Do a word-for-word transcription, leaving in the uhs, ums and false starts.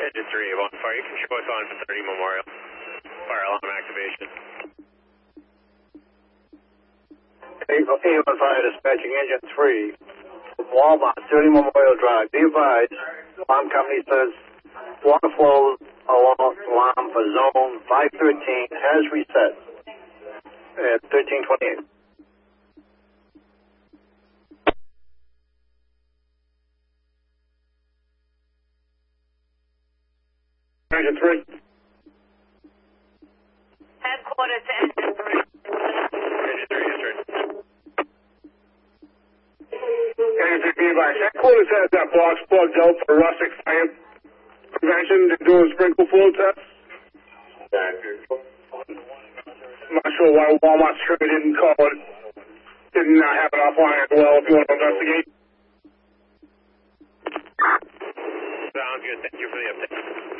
Engine three, one fire. You can show us on for thirty Memorial. Fire alarm activation. A one fire dispatching Engine three, Walmart, thirty Memorial Drive. Be advised, alarm company says water flow alarm, alarm for zone five thirteen has reset at thirteen twenty-eight. Engine three. Headquarters to Engine three. Engine three, enter. Engine three, be advised. Headquarters has that box plugged out for rustic fire prevention to do a sprinkle flow test. I'm not sure why Walmart security didn't call it. Didn't uh, have it offline as well if you want to investigate. Sounds good. Thank you for the update.